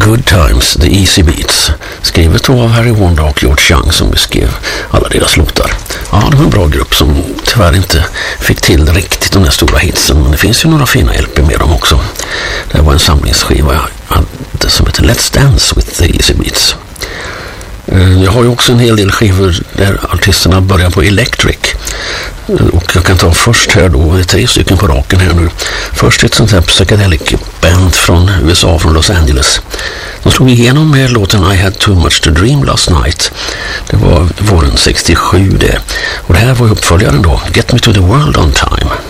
Good Times, The Easy Beats. Skrivet av Harry Wanda och George Young som beskrev alla deras låtar. Ja, det var en bra grupp som tyvärr inte fick till riktigt de där stora hitsen. Men det finns ju några fina LP med dem också. Det var en samlingsskiva jag hade som heter Let's Dance with the Easy Beats. Jag har ju också en hel del skivor där artisterna börjar på Electric. Och jag kan ta först här då, 3 stycken på raken här nu. Först ett sånt här psychedelic band från USA, från Los Angeles. De slog igenom med låten I Had Too Much To Dream Last Night. Det var våren 67 det. Och det här var uppföljaren då, Get Me To The World On Time.